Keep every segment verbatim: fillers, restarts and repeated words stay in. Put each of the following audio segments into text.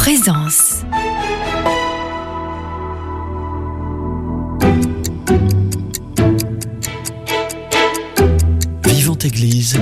Présence. Vivante Église,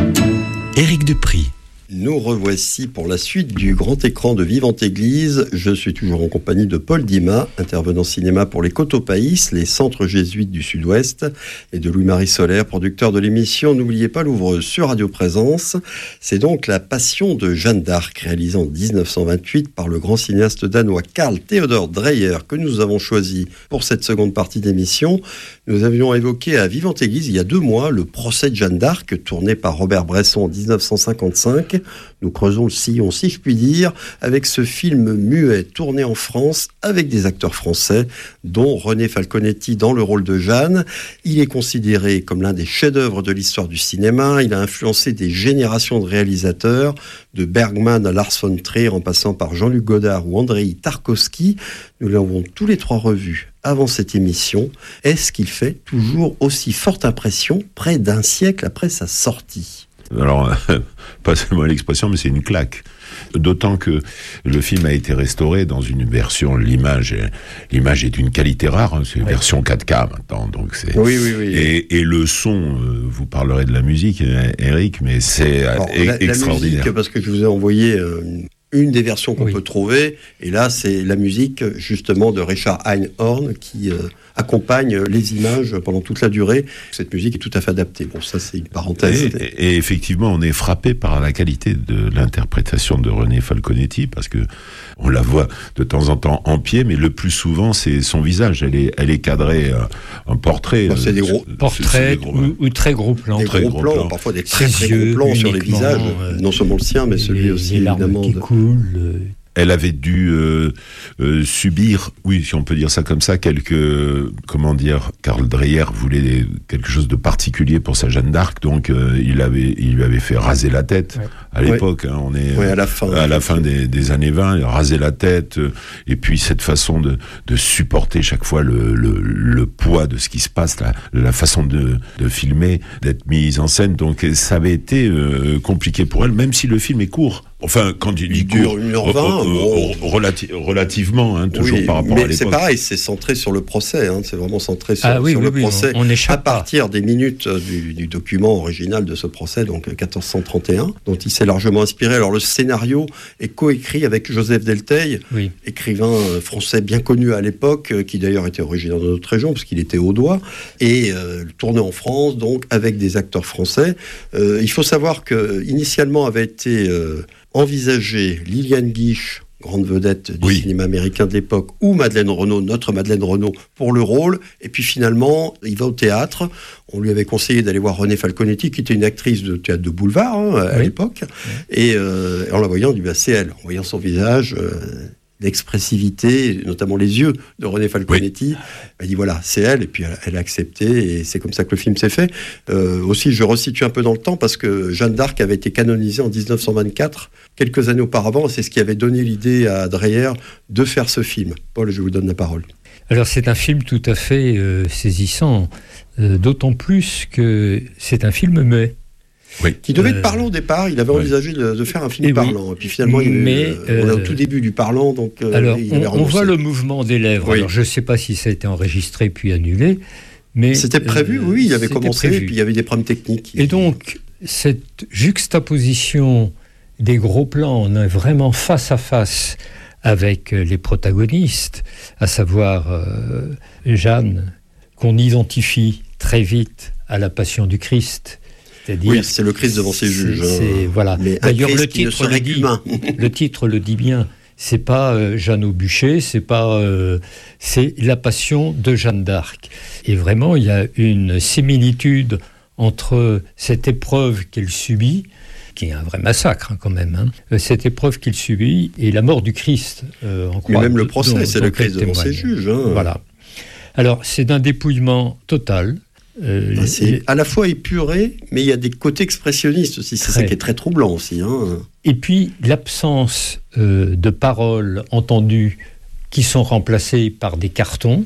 Éric Dupri. Nous revoici pour la suite du grand écran de Vivante Église. Je suis toujours en compagnie de Paul Dimas, intervenant cinéma pour les Cotopaïs, les centres jésuites du Sud-Ouest, et de Louis-Marie Solaire, producteur de l'émission N'oubliez pas l'ouvreuse sur Radio Présence. C'est donc La Passion de Jeanne d'Arc, réalisée en dix-neuf cent vingt-huit par le grand cinéaste danois Carl Theodor Dreyer, que nous avons choisi pour cette seconde partie d'émission. Nous avions évoqué à Vivante Église il y a deux mois le procès de Jeanne d'Arc, tourné par Robert Bresson en dix-neuf cent cinquante-cinq. Nous creusons le sillon, si je puis dire, avec ce film muet tourné en France avec des acteurs français, dont René Falconetti dans le rôle de Jeanne. Il est considéré comme l'un des chefs-d'œuvre de l'histoire du cinéma. Il a influencé des générations de réalisateurs, de Bergman à Lars von Trier, en passant par Jean-Luc Godard ou Andrei Tarkovsky. Nous l'avons tous les trois revus avant cette émission. Est-ce qu'il fait toujours aussi forte impression près d'un siècle après sa sortie ? Alors, euh, pas seulement l'expression, mais c'est une claque. D'autant que le film a été restauré dans une version, l'image, l'image est d'une qualité rare, hein, c'est une oui. version quatre K maintenant, donc c'est. Oui, oui, oui. Et, et le son, euh, vous parlerez de la musique, Éric, mais c'est Alors, e- la, extraordinaire. La musique, parce que je vous ai envoyé euh, une des versions qu'on oui. peut trouver, et là, c'est la musique justement de Richard Einhorn qui euh, accompagne les images pendant toute la durée. Cette musique est tout à fait adaptée. Bon, ça, c'est une parenthèse. Et, et effectivement, on est frappé par la qualité de l'interprétation de René Falconetti, parce que on la voit de temps en temps en pied, mais le plus souvent, c'est son visage. Elle est, elle est cadrée euh, en portrait. Bon, c'est des gros portraits ou, ou très gros plans. Des très gros, gros plans, plans, parfois des très, très gros plans sur les visages. Euh, non seulement le sien, mais celui les, aussi, les larmes évidemment. qui de... coulent. Euh... Elle avait dû euh, euh, subir, oui, si on peut dire ça comme ça, quelques, comment dire, Carl Dreyer voulait quelque chose de particulier pour sa Jeanne d'Arc, donc euh, il avait, il lui avait fait raser la tête ouais. à l'époque. Ouais. Hein, on est ouais, à la fin, à la fin des, des années vingt, il a rasé la tête, euh, et puis cette façon de, de supporter chaque fois le, le, le poids de ce qui se passe, la, la façon de, de filmer, d'être mise en scène. Donc ça avait été euh, compliqué pour elle, même si le film est court. Enfin, quand il, il dure une heure vingt, euh, bon. relati- relativement, hein, toujours oui, par rapport mais à l'époque. C'est pareil, c'est centré sur le procès, hein, c'est vraiment centré sur, ah, oui, sur oui, le oui, procès. On, on échappe à partir pas. des minutes du, du document original de ce procès, donc quatorze cent trente et un, dont il s'est largement inspiré. Alors le scénario est coécrit avec Joseph Delteil, oui. écrivain français bien connu à l'époque, qui d'ailleurs était originaire de notre région, parce qu'il était audois, et euh, tourné en France, donc avec des acteurs français. Euh, il faut savoir que initialement avait été euh, envisager Liliane Guiche, grande vedette du oui. cinéma américain de l'époque, ou Madeleine Renaud, notre Madeleine Renaud, pour le rôle. Et puis finalement, il va au théâtre. On lui avait conseillé d'aller voir René Falconetti, qui était une actrice de théâtre de boulevard hein, à oui. l'époque. Oui. Et euh, en la voyant, on dit bah, c'est elle. En voyant son visage... Euh, l'expressivité, notamment les yeux de René Falconetti. Oui. Elle dit voilà, c'est elle, et puis elle, elle a accepté, et c'est comme ça que le film s'est fait. Euh, aussi, je resitue un peu dans le temps, parce que Jeanne d'Arc avait été canonisée en dix-neuf cent vingt-quatre, quelques années auparavant, et c'est ce qui avait donné l'idée à Dreyer de faire ce film. Paul, je vous donne la parole. Alors c'est un film tout à fait euh, saisissant, euh, d'autant plus que c'est un film muet. Oui. Qui devait euh, être parlant au départ, il avait oui. envisagé de, de faire un film parlant, oui. et puis finalement il mais, euh, on est au tout début du parlant, donc euh, alors il on, on voit le mouvement des lèvres. Oui. Alors je ne sais pas si ça a été enregistré puis annulé, mais c'était prévu, euh, oui, il avait commencé, prévu. et puis il y avait des problèmes techniques. Et donc cette juxtaposition des gros plans, on est vraiment face à face avec les protagonistes, à savoir euh, Jeanne, qu'on identifie très vite à la Passion du Christ. C'est-à-dire, oui, c'est le Christ devant ses juges. C'est, c'est, voilà. Mais d'ailleurs, le titre, le, dit, le titre le dit bien. C'est pas euh, Jeanne au bûcher, c'est pas, euh, c'est la Passion de Jeanne d'Arc. Et vraiment, il y a une similitude entre cette épreuve qu'elle subit, qui est un vrai massacre hein, quand même, hein, cette épreuve qu'il subit et la mort du Christ. Euh, en Mais même le procès, dont, c'est dont le Christ devant ses juges. Hein. Voilà. Alors, c'est d'un dépouillement total. Euh, ah, c'est à la fois épuré, mais il y a des côtés expressionnistes aussi. C'est très. Ça qui est très troublant aussi. Hein. Et puis l'absence euh, de paroles entendues qui sont remplacées par des cartons.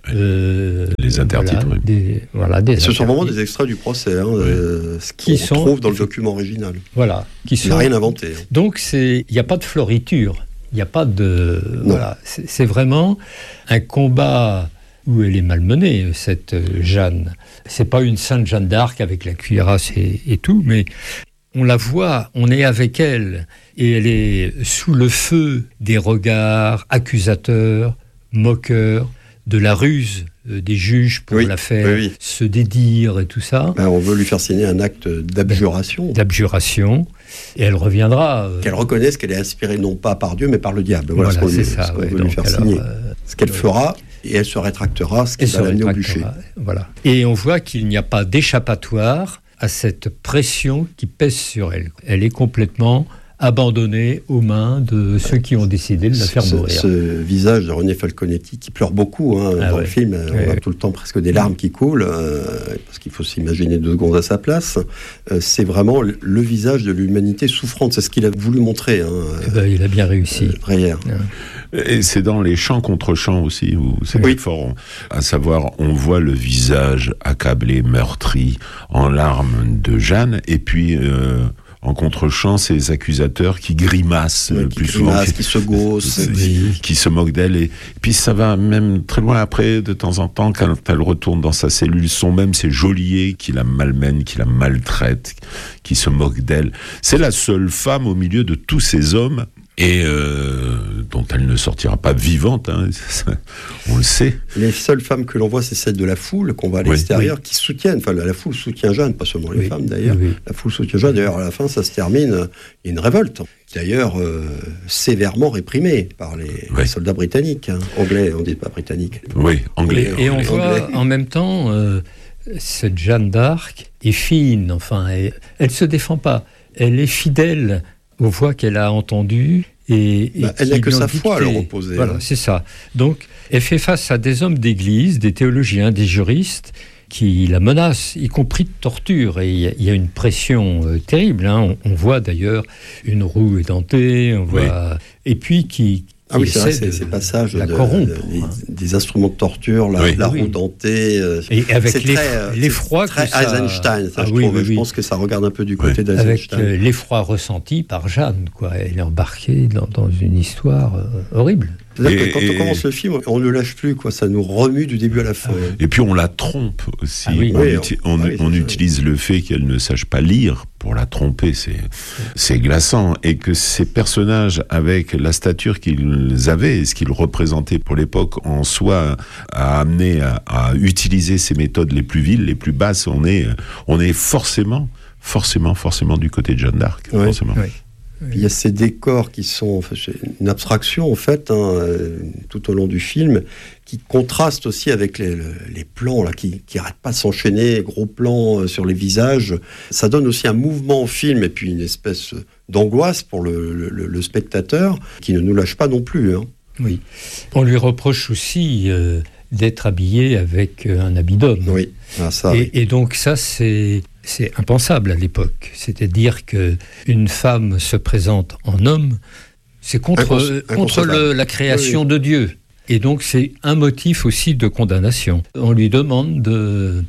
Euh, les intertitres. Voilà, des, voilà, des Ce intertitres. Sont vraiment des extraits du procès, hein, oui. euh, ce qu'on qui sont, trouve dans le document original. Voilà, qui Il sont. n'a rien inventé. Hein. Donc il n'y a pas de floriture Il n'y a pas de... Voilà, c'est, c'est vraiment un combat où elle est malmenée, cette Jeanne. C'est pas une sainte Jeanne d'Arc avec la cuirasse et, et tout, mais on la voit, on est avec elle, et elle est sous le feu des regards accusateurs, moqueurs, de la ruse des juges pour oui, la faire oui, oui. se dédire et tout ça. Ben, on veut lui faire signer un acte d'abjuration. D'abjuration. Et elle reviendra. Euh... Qu'elle reconnaisse qu'elle est inspirée non pas par Dieu, mais par le diable. Voilà, voilà ce qu'on, c'est veut, ça, ce qu'on ouais, veut lui faire alors, signer. Euh, ce qu'elle ouais. fera, et elle se rétractera, ce qui va l'amener au bûcher. Voilà. Et on voit qu'il n'y a pas d'échappatoire à cette pression qui pèse sur elle. Elle est complètement abandonnée aux mains de ceux qui ont décidé de la faire ce, mourir. Ce visage de René Falconetti qui pleure beaucoup hein, ah dans ouais. le film, on ouais. a tout le temps presque des larmes qui coulent, euh, parce qu'il faut s'imaginer deux secondes à sa place. Euh, c'est vraiment le, le visage de l'humanité souffrante, c'est ce qu'il a voulu montrer. Hein, eh ben, il a bien réussi. Euh, Dreyer. Et c'est dans les chants contre chants aussi, où c'est oui. fort. À savoir, on voit le visage accablé, meurtri, en larmes de Jeanne, et puis... Euh, en contre-champ, ces accusateurs qui grimacent oui, le qui plus grimacent, souvent, qui se gaussent, qui, qui se moquent d'elle. Et puis ça va même très loin après, de temps en temps, quand elle retourne dans sa cellule, sont même ces geôliers qui la malmènent, qui la maltraitent, qui se moquent d'elle. C'est la seule femme au milieu de tous ces hommes et euh, dont elle ne sortira pas vivante, hein, on le sait. Les seules femmes que l'on voit, c'est celles de la foule, qu'on voit à l'extérieur, oui, oui. qui soutiennent, enfin la foule soutient Jeanne, pas seulement les oui, femmes d'ailleurs, oui, oui. la foule soutient Jeanne, d'ailleurs à la fin ça se termine, il y a une révolte, qui d'ailleurs euh, sévèrement réprimée par les, oui. les soldats britanniques, hein. Anglais, on dit pas britanniques. Oui, anglais. Et, et on anglais. voit en même temps, euh, cette Jeanne d'Arc est fine, enfin, elle, elle se défend pas, elle est fidèle aux voix qu'elle a entendues. Et, et bah, elle n'a que sa foi à leur opposer. Voilà, hein. c'est ça. Donc, elle fait face à des hommes d'église, des théologiens, des juristes, qui la menacent, y compris de torture. Et il y, y a une pression euh, terrible. Hein. On, on voit d'ailleurs une roue édentée, on voit... Oui. Et puis qui... Ah oui, c'est vrai, c'est ces passages de, de, des, des instruments de torture, la, oui. la roue oui. dentée. Euh, et avec c'est les, très, l'effroi c'est très que ça... Eisenstein, ça, ah, je oui, trouve. oui, je oui. pense que ça regarde un peu du côté oui. d'Eisenstein. Avec euh, l'effroi ressenti par Jeanne, quoi. Elle est embarquée dans, dans une histoire euh, horrible. C'est-à-dire et, que quand et, on commence le film, on ne lâche plus, quoi. Ça nous remue du début à la fin. Et puis on la trompe aussi. Ah, oui. On, oui, uti- on, ah, oui, on utilise le fait qu'elle ne sache pas lire pour la tromper. C'est, c'est glaçant. Et que ces personnages, avec la stature qu'ils avaient et ce qu'ils représentaient pour l'époque, en soi, a amené à, à utiliser ces méthodes les plus viles, les plus basses. On est, on est forcément, forcément, forcément du côté de Jeanne d'Arc. Oui. Forcément. Oui. Il y a ces décors qui sont enfin, une abstraction en fait hein, euh, tout au long du film qui contrastent aussi avec les, les plans là, qui n'arrêtent pas de s'enchaîner, gros plans euh, sur les visages. Ça donne aussi un mouvement au film et puis une espèce d'angoisse pour le, le, le spectateur qui ne nous lâche pas non plus. Hein. Oui. On lui reproche aussi euh, d'être habillé avec un habit d'homme. Oui. Ah, ça, et, oui. et donc ça c'est... C'est impensable à l'époque. C'est-à-dire qu'une femme se présente en homme, c'est contre, Incons- contre le, la création oui, oui. de Dieu. Et donc c'est un motif aussi de condamnation. On lui demande de,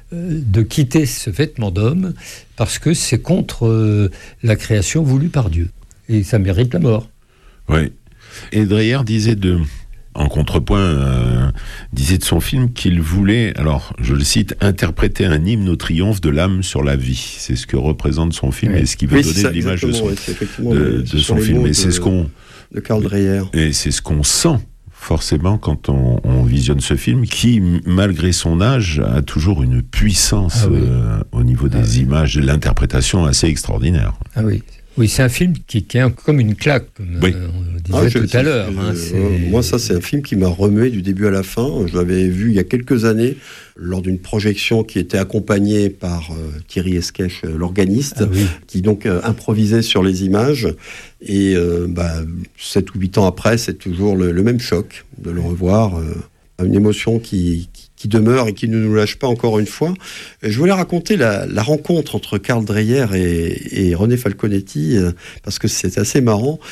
de quitter ce vêtement d'homme parce que c'est contre la création voulue par Dieu. Et ça mérite la mort. Oui. Et Dreyer disait de... en contrepoint, euh, disait de son film qu'il voulait, alors je le cite, interpréter un hymne au triomphe de l'âme sur la vie. C'est ce que représente son film oui. et ce qui veut oui, donner ça, l'image de son, oui, de, de son film. Et c'est ce qu'on, de Karl Dreyer. Et c'est ce qu'on sent forcément quand on, on visionne ce film, qui malgré son âge a toujours une puissance ah oui. euh, au niveau des ah oui. images, de l'interprétation assez extraordinaire. Ah oui. Oui, c'est un film qui, qui est comme une claque, comme oui. euh, on disait ah, je, tout à l'heure. Je, hein, c'est... Moi, ça, c'est un film qui m'a remué du début à la fin. Je l'avais vu il y a quelques années, lors d'une projection qui était accompagnée par euh, Thierry Esquèche, euh, l'organiste, ah, oui. qui donc euh, improvisait sur les images. Et euh, bah, sept ou huit ans après, c'est toujours le, le même choc de le revoir. Euh, une émotion qui... qui qui demeure et qui ne nous lâche pas encore une fois. Je voulais raconter la, la rencontre entre Karl Dreyer et, et René Falconetti, euh, parce que c'est assez marrant.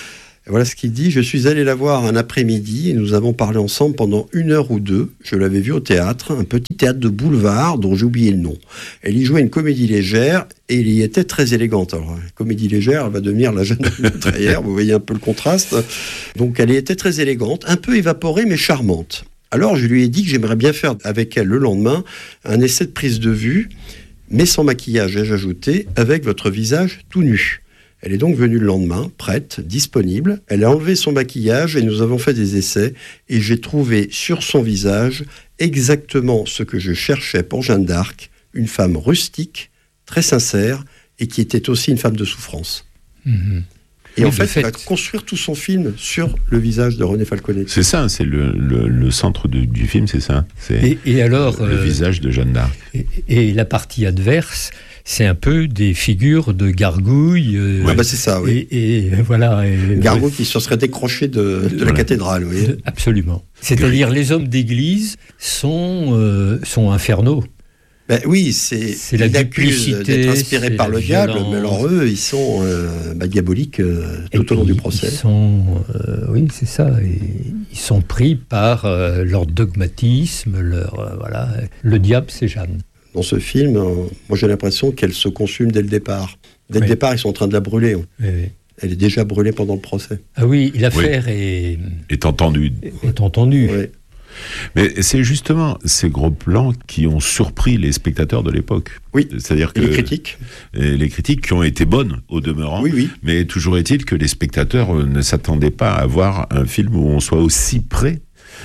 Et voilà ce qu'il dit. Je suis allé la voir un après-midi et nous avons parlé ensemble pendant une heure ou deux. Je l'avais vue au théâtre, un petit théâtre de boulevard dont j'ai oublié le nom. Elle y jouait une comédie légère et elle y était très élégante. Alors, la comédie légère, elle va devenir la jeune Dreyer. Vous voyez un peu le contraste. Donc, elle y était très élégante, un peu évaporée mais charmante. Alors, je lui ai dit que j'aimerais bien faire avec elle le lendemain un essai de prise de vue, mais sans maquillage, ai-je ajouté, avec votre visage tout nu. Elle est donc venue le lendemain, prête, disponible. Elle a enlevé son maquillage et nous avons fait des essais. Et j'ai trouvé sur son visage exactement ce que je cherchais pour Jeanne d'Arc, une femme rustique, très sincère, et qui était aussi une femme de souffrance. Mmh. Et oui, en fait, fait, il va construire tout son film sur le visage de René Falconetti. C'est ça, c'est le, le, le centre de, du film, c'est ça. C'est et, et alors, le, le euh, visage de Jeanne d'Arc. Et, et la partie adverse, c'est un peu des figures de gargouilles. Euh, ouais, bah c'est ça, oui. Et, et voilà. Et, gargouilles qui se seraient décrochées de, de voilà. la cathédrale, oui. Absolument. C'est-à-dire, les hommes d'église sont, euh, sont infernaux. Ben oui, c'est, c'est la duplicité, d'être inspirés par le diable, mais alors eux, ils sont euh, bah, diaboliques euh, tout au long du procès. Ils sont, euh, oui, c'est ça. Et ils sont pris par euh, leur dogmatisme, leur euh, voilà. Le diable, c'est Jeanne. Dans ce film, euh, moi j'ai l'impression qu'elle se consume dès le départ. Dès oui. le départ, ils sont en train de la brûler. Oui, oui. Elle est déjà brûlée pendant le procès. Ah oui, l'affaire oui. est est entendue. Est entendue. Oui. Mais c'est justement ces gros plans qui ont surpris les spectateurs de l'époque. Oui, c'est-à-dire que les critiques. Les critiques qui ont été bonnes au demeurant. Oui, oui. Mais toujours est-il que les spectateurs ne s'attendaient pas à voir un film où on soit aussi près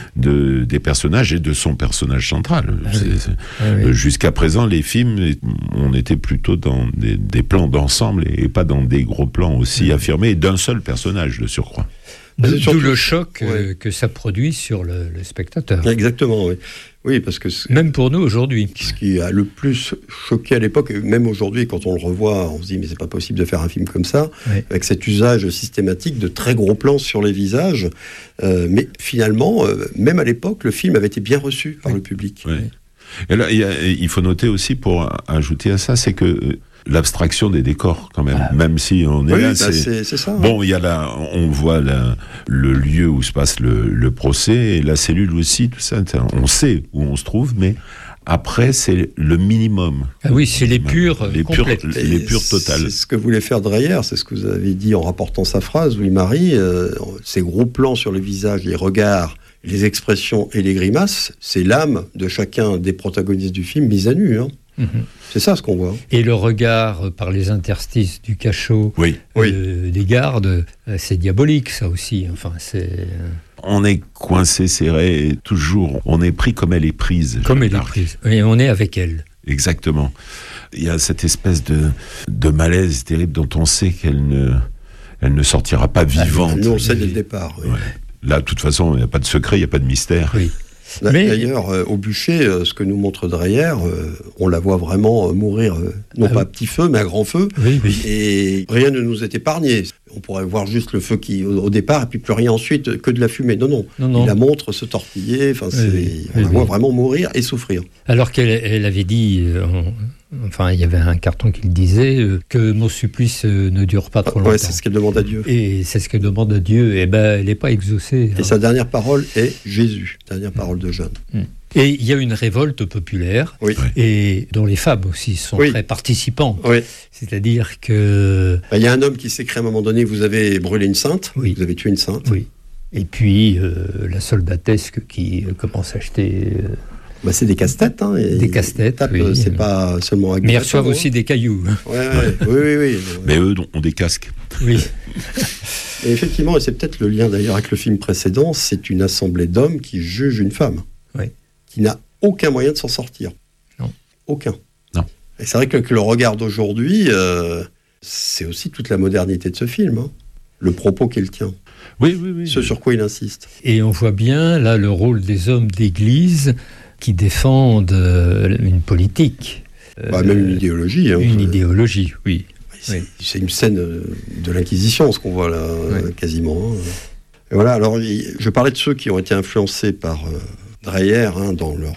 de, des personnages et de son personnage central. Ah c'est, oui. c'est, ah oui. Jusqu'à présent, les films, on était plutôt dans des, des plans d'ensemble et pas dans des gros plans aussi ah affirmés et d'un seul personnage de surcroît. D'où surtout... le choc euh, ouais. que ça produit sur le, le spectateur. Exactement, oui. Oui, parce que même pour nous aujourd'hui. Ce qui a le plus choqué à l'époque, et même aujourd'hui, quand on le revoit, on se dit mais c'est pas possible de faire un film comme ça, oui. avec cet usage systématique de très gros plans sur les visages. Euh, mais finalement, euh, même à l'époque, le film avait été bien reçu par oui. le public. Oui. Et là, il, y a, il faut noter aussi, pour ajouter à ça, c'est que l'abstraction des décors, quand même, ah. même si on est oui, là, bah c'est... C'est, c'est ça. Bon, il y a là, on voit là, le lieu où se passe le, le procès, et la cellule aussi, tout ça, on sait où on se trouve, mais après, c'est le minimum. Ah oui, c'est l'épure les complète. Pures, l'épure totale. C'est ce que voulait faire Dreyer, c'est ce que vous avez dit en rapportant sa phrase, Louis-Marie, euh, ces gros plans sur le visage, les regards, les expressions et les grimaces, c'est l'âme de chacun des protagonistes du film mise à nu, hein. Mmh. C'est ça ce qu'on voit. Et le regard par les interstices du cachot oui. Euh, oui. des gardes, c'est diabolique ça aussi. Enfin, c'est... On est coincé, serré, et toujours, on est pris comme elle est prise. Comme elle est prise, et on est avec elle. Exactement. Il y a cette espèce de, de malaise terrible dont on sait qu'elle ne, elle ne sortira pas vivante. Ah, nous on le sait dès le départ. Oui. Ouais. Là, de toute façon, il n'y a pas de secret, il n'y a pas de mystère. Oui. Mais... D'ailleurs, euh, au bûcher, euh, ce que nous montre Dreyer, euh, on la voit vraiment euh, mourir, euh, non ah, pas oui. à petit feu, mais à grand feu. Oui, oui. Et rien ne nous est épargné. On pourrait voir juste le feu qui, au, au départ, et puis plus rien ensuite, que de la fumée. Non, non. non, non. Il la montre se tortiller, enfin, c'est, oui, on oui, la oui. voit vraiment mourir et souffrir. Alors qu'elle elle avait dit, euh, on, enfin, il y avait un carton qui le disait, euh, que mon supplice euh, ne dure pas trop longtemps. Ouais, c'est ce qu'elle demande à Dieu. Et c'est ce qu'elle demande à Dieu. Et ben, elle n'est pas exaucée. Et hein. Sa dernière parole est Jésus, dernière mmh. parole de Jeanne. Mmh. Et il y a une révolte populaire, oui. et dont les femmes aussi sont oui. très participants. Oui. C'est-à-dire que... Il y a un homme qui s'écrit à un moment donné, vous avez brûlé une sainte, oui. vous avez tué une sainte. Oui. Et puis, euh, la soldatesque qui euh, commence à acheter... Euh, bah, c'est des casse-têtes. Hein, des casse-têtes, tapent, oui. C'est pas seulement... Mais ils reçoivent aussi des cailloux. Ouais, ouais, oui, oui, oui. Mais eux ont des casques. Oui. Et effectivement, et c'est peut-être le lien d'ailleurs avec le film précédent, c'est une assemblée d'hommes qui jugent une femme. Oui. Qui n'a aucun moyen de s'en sortir. Non. Aucun. Non. Et c'est vrai que, que le regard d'aujourd'hui, euh, c'est aussi toute la modernité de ce film. Hein. Le propos qu'il tient. Oui, oui, oui. Ce sur quoi il insiste. Et on voit bien, là, le rôle des hommes d'église qui défendent euh, une politique. Bah, euh, même une idéologie. Hein, une idéologie, oui. C'est, oui. c'est une scène de l'Inquisition, ce qu'on voit là, oui. quasiment. Hein. Et voilà, alors, je parlais de ceux qui ont été influencés par... Euh, Dreyer, hein, dans leur euh,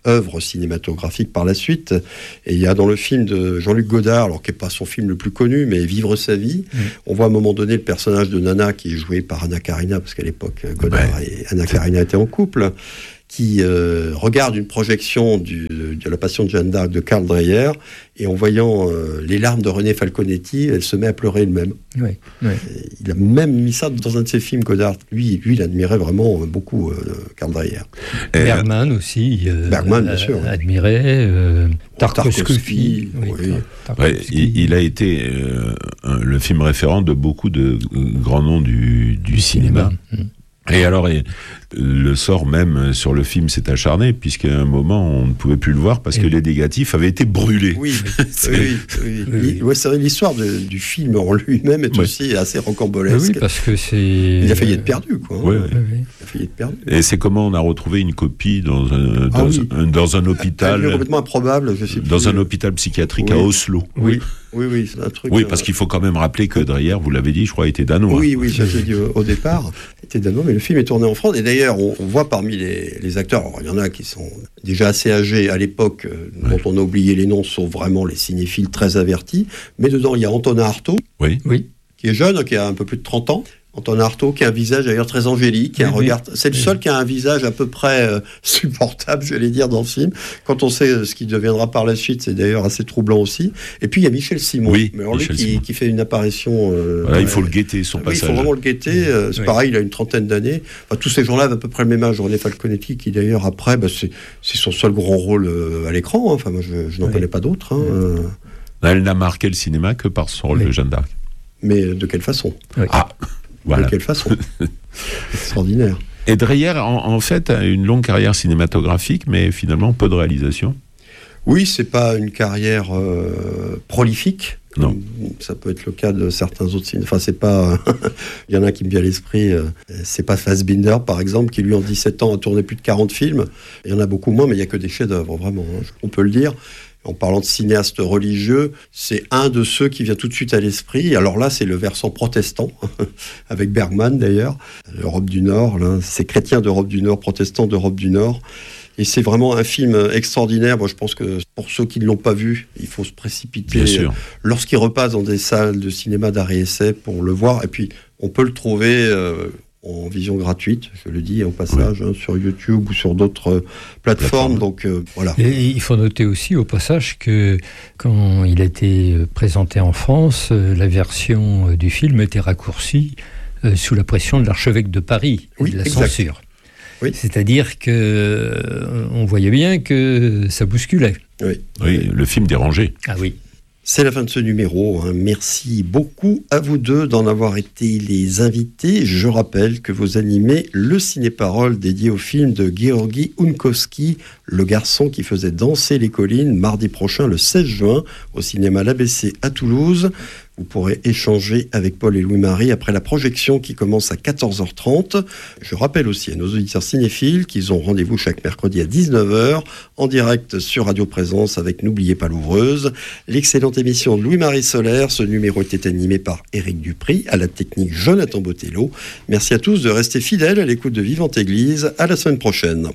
œuvre cinématographique par la suite. Et il y a dans le film de Jean-Luc Godard, alors qui n'est pas son film le plus connu, mais Vivre sa vie, mmh. on voit à un moment donné le personnage de Nana qui est joué par Anna Karina, parce qu'à l'époque Godard ouais. et Anna Karina étaient en couple, qui euh, regarde une projection du, de la Passion de Jeanne d'Arc de Karl Dreyer, et en voyant euh, les larmes de René Falconetti, elle se met à pleurer elle-même. Oui, oui. Il a même mis ça dans un de ses films, Godard. Lui, lui il admirait vraiment beaucoup euh, Karl Dreyer. Et Bergman aussi. Euh, Bergman, bien sûr. Admirait. Euh, Tarkovsky. Oui, oui. Ouais, il, il a été euh, un, le film référent de beaucoup de grands noms du, du cinéma. Mmh. Et alors, et, le sort même sur le film s'est acharné, puisqu'à un moment, on ne pouvait plus le voir parce et que oui. les négatifs avaient été brûlés. Oui, c'est... oui, oui, oui. oui. Ouais, c'est vrai, l'histoire de, du film en lui-même est oui. aussi assez rocambolesque. Oui, parce que c'est... Il a failli être perdu, quoi. Oui, oui. Il a failli être perdu. Et c'est comment on a retrouvé une copie dans un, dans, ah, oui. un, dans un hôpital... Un, complètement improbable, je sais plus. Dans un hôpital psychiatrique oui. à Oslo. Oui. Oui, oui, c'est un truc... Oui, parce qu'il faut quand même rappeler que Dreyer, vous l'avez dit, je crois, était danois. Oui, oui, ça j'ai dit au, au départ, était danois, mais le film est tourné en France. Et d'ailleurs, on, on voit parmi les, les acteurs, alors, il y en a qui sont déjà assez âgés à l'époque, euh, ouais. dont on a oublié les noms, sauf vraiment les cinéphiles très avertis. Mais dedans, il y a Antonin Artaud, oui. Oui. qui est jeune, qui a un peu plus de trente ans. Antonin Artaud, qui a un visage d'ailleurs très angélique, qui a un oui, regard... C'est oui. le seul qui a un visage à peu près euh, supportable, je vais dire, dans le film. Quand on sait ce qui deviendra par la suite, c'est d'ailleurs assez troublant aussi. Et puis il y a Michel Simon, oui, mais alors Michel lui qui, Simon. qui fait une apparition... Euh, voilà, ouais, il faut le guetter, son oui, passage. Il faut vraiment le guetter. Euh, c'est oui. pareil, il a une trentaine d'années. Enfin, tous ces gens-là avaient à peu près le même âge. René Falconetti, qui d'ailleurs, après, bah, c'est, c'est son seul grand rôle euh, à l'écran. Hein. Enfin, moi, je, je n'en oui. connais pas d'autres. Hein. Oui. Elle n'a marqué le cinéma que par son rôle oui. de Jeanne d'Arc. Mais de quelle façon oui. Ah Voilà. De quelle façon Extraordinaire. Et Dreyer, en, en fait, a une longue carrière cinématographique, mais finalement peu de réalisation. Oui, c'est pas une carrière euh, prolifique. Non. Ça peut être le cas de certains autres cinémas. Enfin, c'est pas. Il y en a qui me vient à l'esprit. Euh, c'est pas Fassbinder, par exemple, qui lui en dix-sept ans a tourné plus de quarante films. Il y en a beaucoup moins, mais il y a que des chefs-d'œuvre, vraiment. Hein, on peut le dire. En parlant de cinéaste religieux, c'est un de ceux qui vient tout de suite à l'esprit. Alors là, c'est le versant protestant, avec Bergman d'ailleurs, l'Europe du Nord. Là, c'est chrétien d'Europe du Nord, protestant d'Europe du Nord. Et c'est vraiment un film extraordinaire. Moi, je pense que pour ceux qui ne l'ont pas vu, il faut se précipiter lorsqu'il repasse dans des salles de cinéma d'art et essai pour le voir. Et puis, on peut le trouver... Euh, en vision gratuite, je le dis en passage, oui. hein, sur YouTube ou sur d'autres euh, plateformes. Donc euh, voilà. Et il faut noter aussi au passage que quand il a été présenté en France, euh, la version euh, du film était raccourcie euh, sous la pression de l'archevêque de Paris et oui, de la exact. censure. Oui. C'est-à-dire que euh, on voyait bien que ça bousculait. Oui, oui le film dérangeait. Ah oui. C'est la fin de ce numéro. Hein. Merci beaucoup à vous deux d'en avoir été les invités. Je rappelle que vous animez le ciné-parole dédié au film de Georgi Unkowski, Le garçon qui faisait danser les collines, mardi prochain, le seize juin, au cinéma L'A B C à Toulouse. Vous pourrez échanger avec Paul et Louis-Marie après la projection qui commence à quatorze heures trente. Je rappelle aussi à nos auditeurs cinéphiles qu'ils ont rendez-vous chaque mercredi à dix-neuf heures en direct sur Radio Présence avec N'oubliez pas l'ouvreuse. L'excellente émission de Louis-Marie Solaire. Ce numéro était animé par Éric Dupri, à la technique Jonathan Botello. Merci à tous de rester fidèles à l'écoute de Vivante Église. À la semaine prochaine.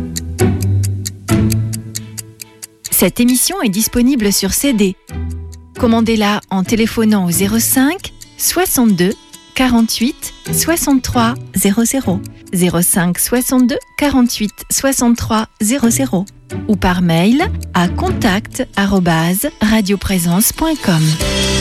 Cette émission est disponible sur C D. Commandez-la en téléphonant au zéro cinq soixante-deux quarante-huit soixante-trois zéro zéro, zéro cinq soixante-deux quarante-huit soixante-trois zéro zéro ou par mail à contact arobase radioprésence point com.